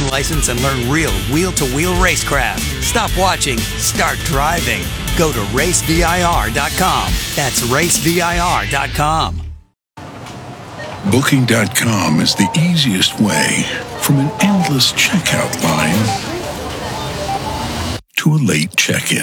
license and learn real wheel-to-wheel racecraft. Stop watching. Start driving. Go to racevir.com. That's racevir.com. Booking.com is the easiest way from an endless checkout line to a late check-in.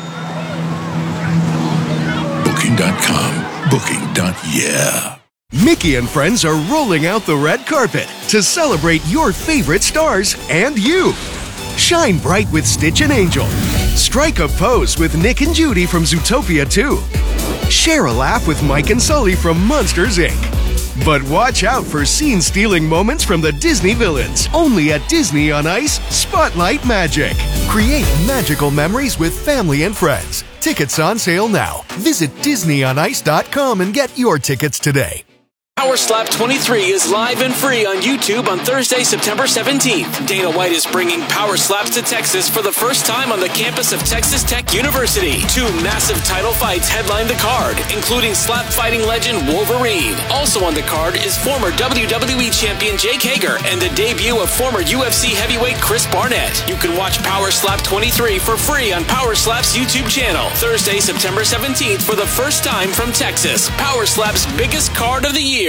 Booking.com. Booking.yeah. Mickey and friends are rolling out the red carpet to celebrate your favorite stars and you. Shine bright with Stitch and Angel. Strike a pose with Nick and Judy from Zootopia 2. Share a laugh with Mike and Sully from Monsters, Inc. But watch out for scene-stealing moments from the Disney villains. Only at Disney on Ice, Spotlight Magic. Create magical memories with family and friends. Tickets on sale now. Visit DisneyOnIce.com and get your tickets today. Power Slap 23 is live and free on YouTube on Thursday, September 17th. Dana White is bringing Power Slaps to Texas for the first time on the campus of Texas Tech University. 2 massive title fights headline the card, including slap fighting legend Wolverine. Also on the card is former WWE champion Jake Hager and the debut of former UFC heavyweight Chris Barnett. You can watch Power Slap 23 for free on Power Slap's YouTube channel. Thursday, September 17th for the first time from Texas. Power Slap's biggest card of the year.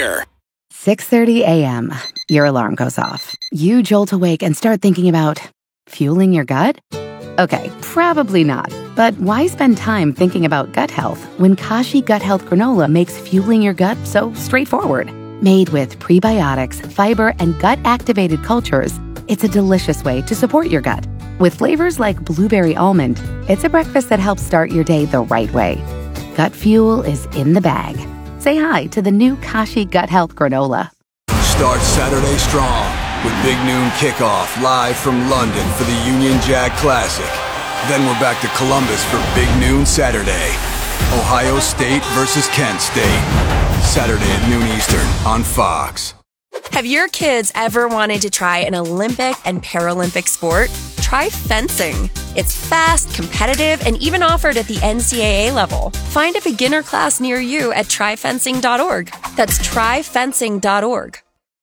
6:30 a.m. Your alarm goes off. You jolt awake and start thinking about fueling your gut? Okay, probably not. But why spend time thinking about gut health when Kashi Gut Health Granola makes fueling your gut so straightforward? Made with prebiotics, fiber, and gut-activated cultures, it's a delicious way to support your gut. With flavors like blueberry almond, it's a breakfast that helps start your day the right way. Gut fuel is in the bag. Say hi to the new Kashi Gut Health Granola. Start Saturday strong with Big Noon Kickoff live from London for the Union Jack Classic. Then we're back to Columbus for Big Noon Saturday. Ohio State versus Kent State. Saturday at noon Eastern on Fox. Have your kids ever wanted to try an Olympic and Paralympic sport? Try fencing. It's fast, competitive, and even offered at the NCAA level. Find a beginner class near you at tryfencing.org. That's tryfencing.org.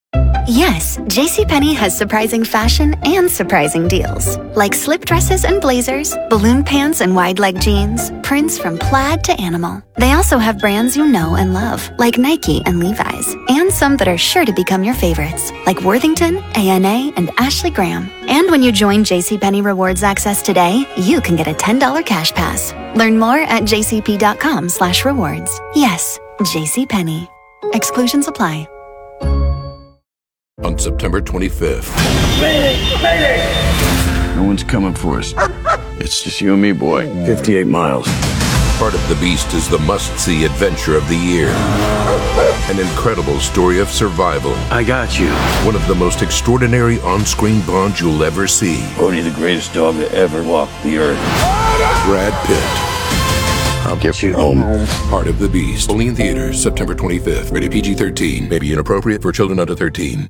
Yes, JCPenney has surprising fashion and surprising deals. Like slip dresses and blazers, balloon pants and wide leg jeans, prints from plaid to animal. They also have brands you know and love, like Nike and Levi's, and some that are sure to become your favorites, like Worthington, ANA, and Ashley Graham. And when you join JCPenney Rewards Access today, you can get a $10 cash pass. Learn more at jcp.com/rewards. Yes, JCPenney. Exclusions apply. On September 25th. Mayday! No one's coming for us. It's just you and me, boy. 58 miles. Part of the Beast is the must-see adventure of the year. An incredible story of survival. I got you. One of the most extraordinary on-screen bonds you'll ever see. Only the greatest dog to ever walk the earth. Brad Pitt. I'll get you home. Part of the Beast. Only in theaters, September 25th. Rated PG-13. May be inappropriate for children under 13.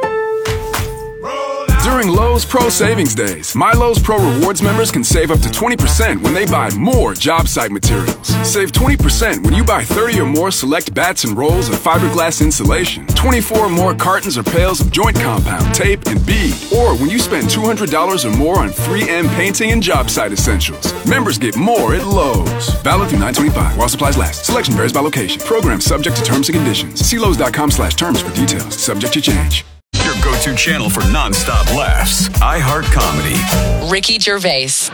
During Lowe's Pro Savings Days, My Lowe's Pro Rewards members can save up to 20% when they buy more job site materials. Save 20% when you buy 30 or more select bats and rolls of fiberglass insulation, 24 or more cartons or pails of joint compound, tape, and bead, or when you spend $200 or more on 3M painting and job site essentials. Members get more at Lowe's. Valid through 9/25 while supplies last. Selection varies by location. Program subject to terms and conditions. See Lowe's.com/terms for details. Subject to change. Your go-to channel for non-stop laughs. iHeart Comedy. Ricky Gervais.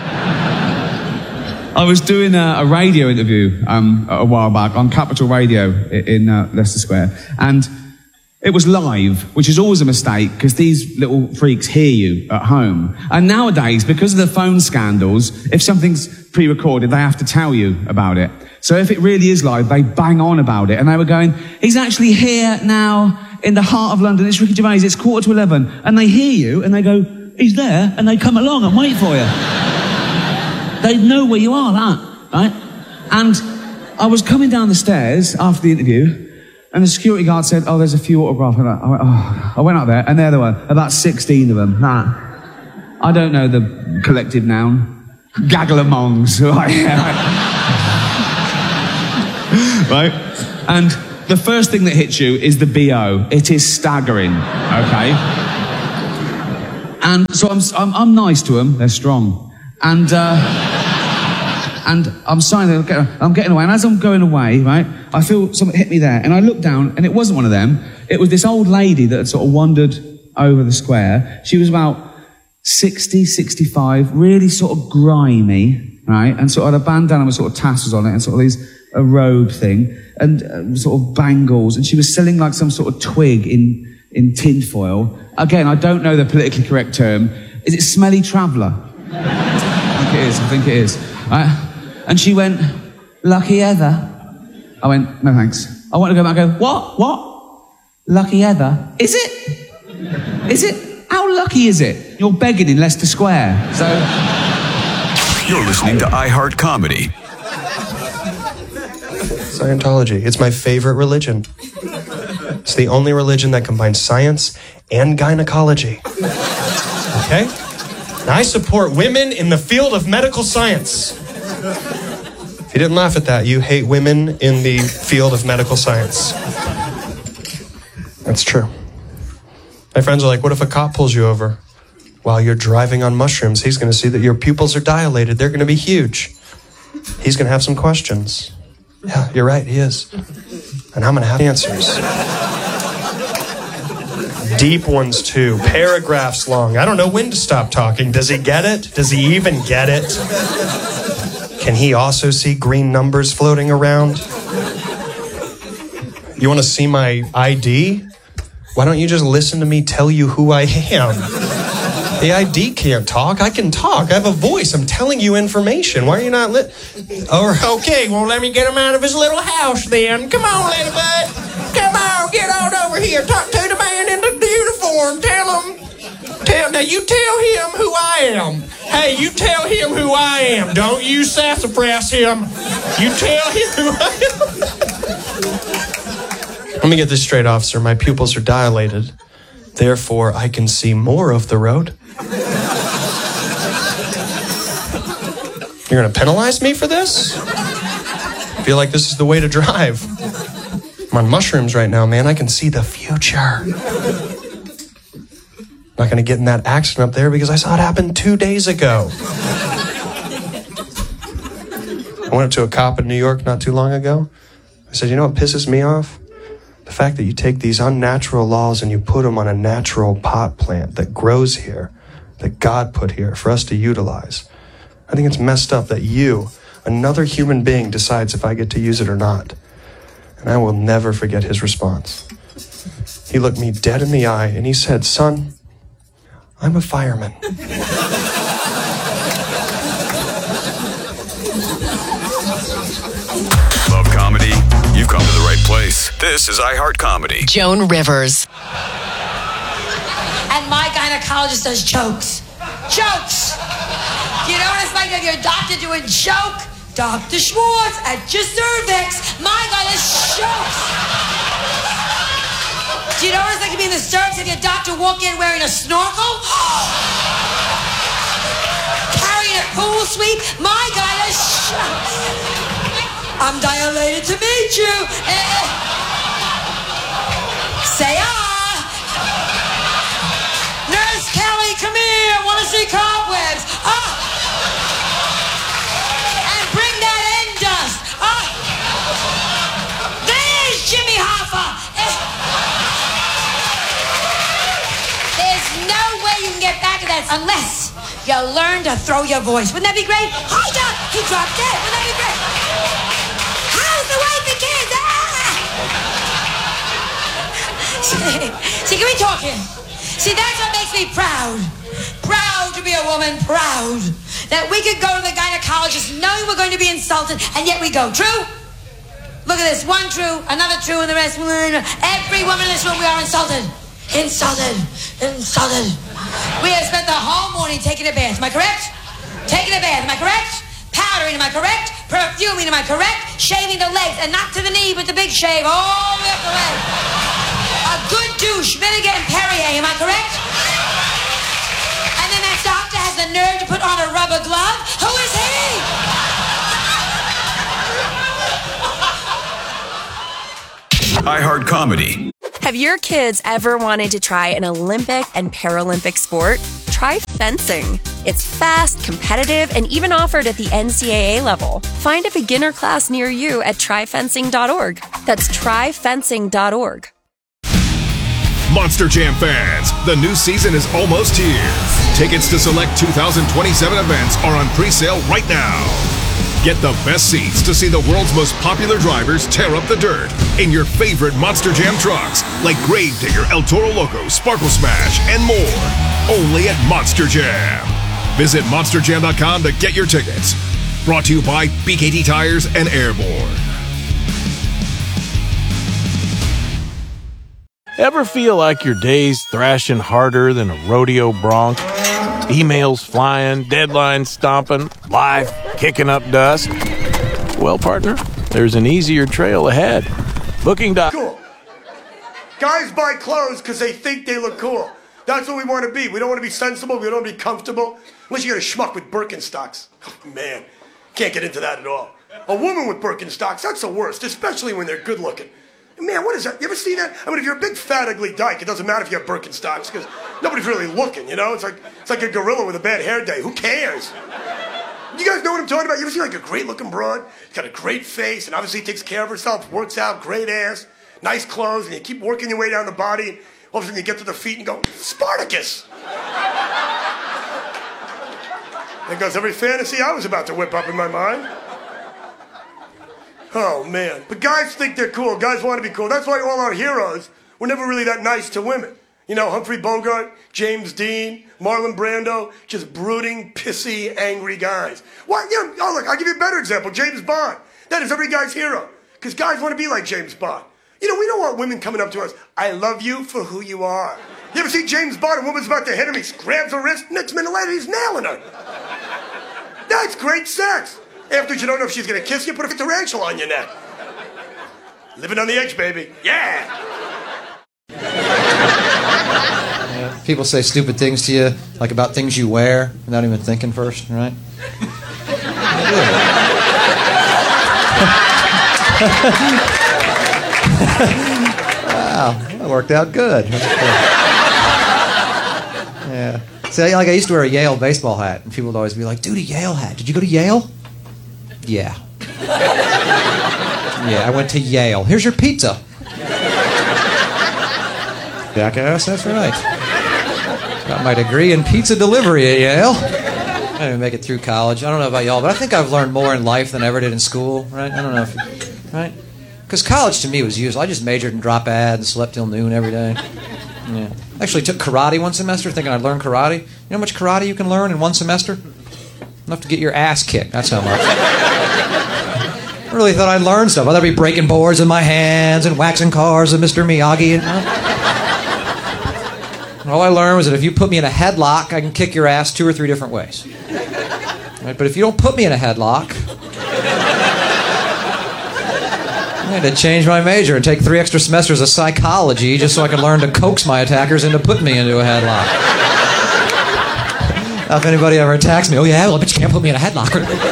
I was doing a radio interview a while back on Capital Radio in Leicester Square, and it was live, which is always a mistake because these little freaks hear you at home. And nowadays, because of the phone scandals, if something's pre-recorded, they have to tell you about it. So if it really is live, they bang on about it. And they were going, he's actually here now in the heart of London. It's Ricky Gervais. It's 11:15. And they hear you and they go, he's there. And they come along and wait for you. They know where you are, right? And I was coming down the stairs after the interview and the security guard said, oh, there's a few autographs. I went up there and there were about 16 of them. I don't know the collective noun. Gaggle-amongs. Right? And the first thing that hits you is the BO. It is staggering, okay? And so I'm nice to them. They're strong. And I'm getting away. And as I'm going away, right, I feel something hit me there. And I looked down, and it wasn't one of them. It was this old lady that had sort of wandered over the square. She was about 60, 65, really sort of grimy, right? And sort of had a bandana with sort of tassels on it and sort of a robe thing and sort of bangles. And she was selling like some sort of twig in tinfoil. Again, I don't know the politically correct term. Is it smelly traveller? I think it is. Right? And she went, lucky Heather. I went, no thanks. I want to go back and go, what? Lucky Heather? Is it? How lucky is it? You're begging in Leicester Square. So you're listening to iHeart Comedy. Scientology. It's my favorite religion. It's the only religion that combines science and gynecology. Okay? Now, I support women in the field of medical science. If you didn't laugh at that, you hate women in the field of medical science. That's true. My friends are like, what if a cop pulls you over while you're driving on mushrooms? He's going to see that your pupils are dilated. They're going to be huge. He's going to have some questions. Yeah, you're right, he is. And I'm going to have answers. Deep ones, too. Paragraphs long. I don't know when to stop talking. Does he get it? Does he even get it? Can he also see green numbers floating around? You want to see my ID? Why don't you just listen to me tell you who I am? The ID can't talk. I can talk. I have a voice. I'm telling you information. Why are you not okay, well, let me get him out of his little house then. Come on, little bud. Come on, get on over here. Talk to the man in the uniform. Now you tell him who I am. Hey, you tell him who I am. Don't you sassafras him. You tell him who I am. Let me get this straight, officer. My pupils are dilated. Therefore, I can see more of the road. You're going to penalize me for this? I feel like this is the way to drive. I'm on mushrooms right now, man. I can see the future. I'm not going to get in that accident up there because I saw it happen 2 days ago. I went up to a cop in New York not too long ago. I said, you know what pisses me off? The fact that you take these unnatural laws and you put them on a natural pot plant that grows here, that God put here for us to utilize. I think it's messed up that you, another human being, decides if I get to use it or not. And I will never forget his response. He looked me dead in the eye and he said, son, I'm a fireman. Love comedy? You've come to the right place. This is iHeart Comedy. Joan Rivers. And my gynecologist does jokes. Jokes! You know what it's like to have your doctor do a joke? Dr. Schwartz at your cervix. My God, it's jokes! Do you know what it's like to be in the stirrups and your doctor walk in wearing a snorkel? Carrying a pool sweep? My God, it's jokes! I'm dilated to meet you. Say Nurse Kelly, come here. I want to see cobwebs. And bring that end dust. There's Jimmy Hoffa. There's no way you can get back to that unless you learn to throw your voice. Wouldn't that be great? Hold up. He dropped dead. Wouldn't that be great? How's the wife and kids? See, can we talk here? See, that's what makes me proud. Proud to be a woman, proud. That we could go to the gynecologist knowing we're going to be insulted, and yet we go. True? Look at this. One true, another true, and the rest. Every woman in this room, we are insulted. Insulted. Insulted. We have spent the whole morning taking a bath. Am I correct? Taking a bath. Am I correct? Powdering. Am I correct? Perfuming. Am I correct? Shaving the legs, and not to the knee, but the big shave all the way up the leg. A good douche, Vinegar and Perrier, am I correct? And then that doctor has the nerve to put on a rubber glove? Who is he? iHeart Comedy. Have your kids ever wanted to try an Olympic and Paralympic sport? Try fencing. It's fast, competitive, and even offered at the NCAA level. Find a beginner class near you at tryfencing.org. That's tryfencing.org. Monster Jam fans, the new season is almost here. Tickets to select 2027 events are on pre-sale right now. Get the best seats to see the world's most popular drivers tear up the dirt in your favorite Monster Jam trucks like Gravedigger, El Toro Loco, Sparkle Smash, and more. Only at Monster Jam. Visit monsterjam.com to get your tickets. Brought to you by BKT Tires and Airborne. Ever feel like your day's thrashing harder than a rodeo bronc? Emails flying, deadlines stomping, life kicking up dust? Well, partner, there's an easier trail ahead. Booking.com. Cool. Guys buy clothes because they think they look cool. That's what we want to be. We don't want to be sensible. We don't want to be comfortable. Unless you get a schmuck with Birkenstocks. Oh, man, can't get into that at all. A woman with Birkenstocks, that's the worst, especially when they're good looking. Man, what is that? You ever seen that? I mean, if you're a big, fat, ugly dyke, it doesn't matter if you have Birkenstocks, because nobody's really looking, you know? It's like a gorilla with a bad hair day. Who cares? You guys know what I'm talking about? You ever see, like, a great-looking broad? She's got a great face, and obviously takes care of herself, works out, great ass, nice clothes, and you keep working your way down the body, and all of a sudden you get to the feet and go, Spartacus! There goes every fantasy I was about to whip up in my mind. Oh, man. But guys think they're cool. Guys want to be cool. That's why all our heroes were never really that nice to women. You know, Humphrey Bogart, James Dean, Marlon Brando, just brooding, pissy, angry guys. Why? You know, oh, look, I'll give you a better example. James Bond. That is every guy's hero. Because guys want to be like James Bond. You know, we don't want women coming up to us, I love you for who you are. You ever see James Bond? A woman's about to hit him, he grabs her wrist, next minute later, he's nailing her. That's great sex. After you don't know if she's going to kiss you, put a tarantula on your neck. Living on the edge, baby. Yeah. People say stupid things to you, like about things you wear, without even thinking first, right? Wow, that worked out good. Yeah. See, like I used to wear a Yale baseball hat, and people would always be like, "Dude, a Yale hat. Did you go to Yale?" Yeah. Yeah, I went to Yale. Here's your pizza. Jackass, that's right. Got my degree in pizza delivery at Yale. I didn't even make it through college. I don't know about y'all, but I think I've learned more in life than I ever did in school, right? I don't know if, right? Because college to me was useless. I just majored in drop ads and slept till noon every day. Yeah. I actually took karate one semester thinking I'd learn karate. You know how much karate you can learn in one semester? Enough to get your ass kicked, that's how much. I really thought I'd learn stuff. I'd be breaking boards with my hands and waxing cars with Mr. Miyagi. And all I learned was that if you put me in a headlock, I can kick your ass 2 or 3 different ways. Right? But if you don't put me in a headlock, I had to change my major and take 3 extra semesters of psychology just so I could learn to coax my attackers into putting me into a headlock. Now, if anybody ever attacks me, oh yeah, well, but you can't put me in a headlock.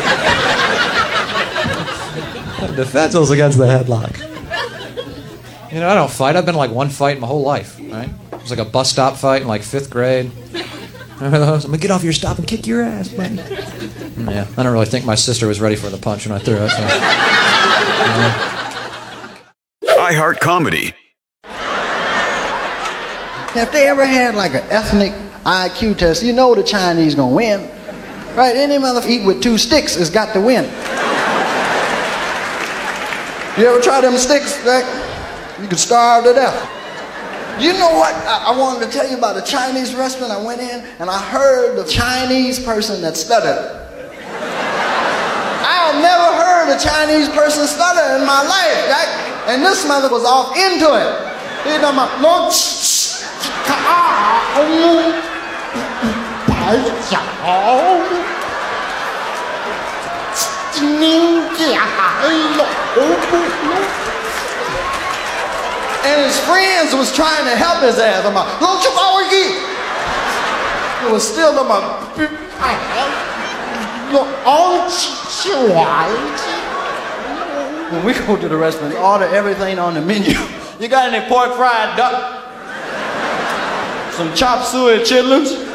Defenseless against the headlock. You know, I don't fight. I've been in like one fight my whole life, right? It was like a bus stop fight in like 5th grade. Remember those? I'm gonna get off your stop and kick your ass, buddy. Yeah, I don't really think my sister was ready for the punch when I threw it. So. iHeart Comedy. If they ever had like an ethnic IQ test, you know the Chinese gonna win. Right? Any mother eat with 2 sticks has got to win. You ever try them sticks? Right? You could starve to death. You know what? I wanted to tell you about a Chinese restaurant. I went in and I heard the Chinese person that stuttered. I've never heard a Chinese person stutter in my life, right? And this mother was off into it. You know, my Lord. And his friends was trying to help his ass. I'm like, don't you always eat? It was still the when we go to the restaurant, order everything on the menu. You got any pork fried duck? Some chop suey chitlins?